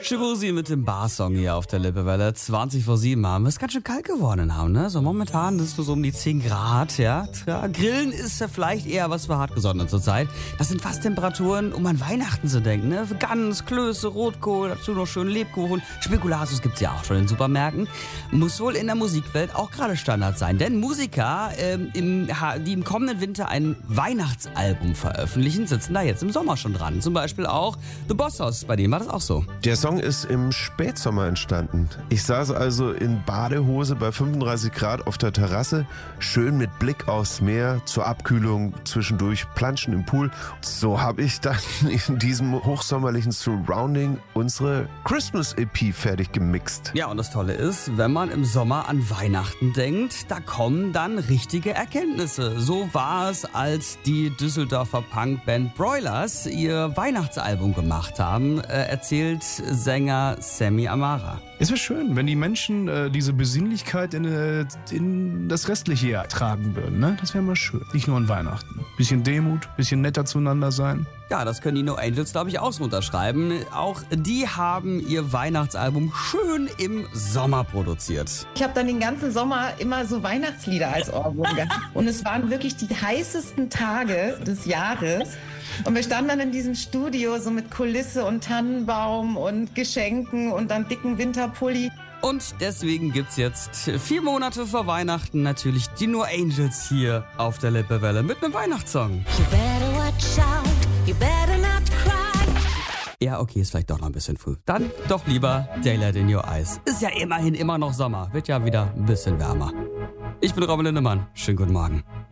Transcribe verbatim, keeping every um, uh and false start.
Shibusi mit dem Barsong hier auf der Lippewelle. zwanzig vor sieben haben wir es ganz schön kalt geworden haben, ne? So momentan ist es so um die zehn Grad, ja. ja. Grillen ist ja vielleicht eher was für Hartgesottene zur Zeit. Das sind fast Temperaturen, um an Weihnachten zu denken, ne? Gans, Klöße, Rotkohl, dazu noch schön Lebkuchen. Spekulatius gibt's ja auch schon in Supermärkten. Muss wohl in der Musikwelt auch gerade Standard sein. Denn Musiker, ähm, im, die im kommenden Winter ein Weihnachtsalbum veröffentlichen, sitzen da jetzt im Sommer schon dran. Zum Beispiel auch The Boss Hoss, bei dem war das auch so. Der Song ist im Spätsommer entstanden. Ich saß also in Badehose bei fünfunddreißig Grad auf der Terrasse, schön mit Blick aufs Meer, zur Abkühlung zwischendurch planschen im Pool. So habe ich dann in diesem hochsommerlichen Surrounding unsere Christmas-E P fertig gemixt. Ja, und das Tolle ist, wenn man im Sommer an Weihnachten denkt, da kommen dann richtige Erkenntnisse. So war es, als die Düsseldorfer Punkband Broilers ihr Weihnachtsalbum gemacht haben, äh, erzählt Sänger Sammy Amara. Es wäre schön, wenn die Menschen äh, diese Besinnlichkeit in, äh, in das restliche Jahr tragen würden. Ne? Das wäre mal schön. Nicht nur an Weihnachten. Bisschen Demut, bisschen netter zueinander sein. Ja, das können die No Angels, glaube ich, auch so unterschreiben. Auch die haben ihr Weihnachtsalbum schön im Sommer produziert. Ich habe dann den ganzen Sommer immer so Weihnachtslieder als Ohrwurm gehabt. Und es waren wirklich die heißesten Tage des Jahres. Und wir standen dann in diesem Studio so mit Kulisse und Tannenbaum und Geschenken und dann dicken Winterpulli. Und deswegen gibt's jetzt vier Monate vor Weihnachten natürlich die No Angels hier auf der Lippewelle mit einem Weihnachtssong. You better watch out, you better not cry. Ja, okay, ist vielleicht doch noch ein bisschen früh. Dann doch lieber Daylight in Your Eyes. Ist ja immerhin immer noch Sommer, wird ja wieder ein bisschen wärmer. Ich bin Robin Lindemann, schönen guten Morgen.